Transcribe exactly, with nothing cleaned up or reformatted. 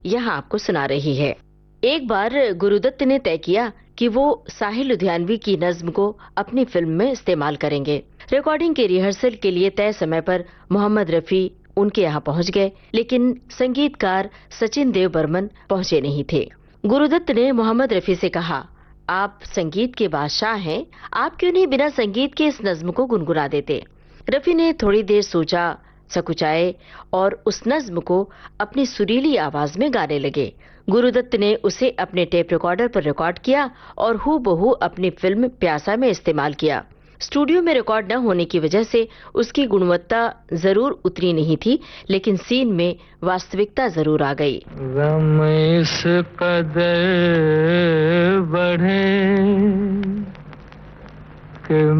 यहाँ आपको सुना रही है। एक बार गुरुदत्त ने तय किया कि वो साहिल लुधियानवी की नज्म को अपनी फिल्म में इस्तेमाल करेंगे। रिकॉर्डिंग के रिहर्सल के लिए तय समय पर मोहम्मद रफी उनके यहाँ पहुंच गए, लेकिन संगीतकार सचिन देव बर्मन पहुंचे नहीं थे। गुरुदत्त ने मोहम्मद रफी से कहा, आप संगीत के बादशाह हैं, आप क्यों नहीं बिना संगीत के इस नज्म को गुनगुना देते। रफी ने थोड़ी देर सोचा, सकुचाए और उस नज्म को अपनी सुरीली आवाज में गाने लगे। गुरुदत्त ने उसे अपने टेप रिकॉर्डर पर रिकॉर्ड किया और हूबहू अपनी फिल्म प्यासा में इस्तेमाल किया। स्टूडियो में रिकॉर्ड न होने की वजह से उसकी गुणवत्ता जरूर उतरी नहीं थी, लेकिन सीन में वास्तविकता जरूर आ गई। गम इस कदर बढ़े कि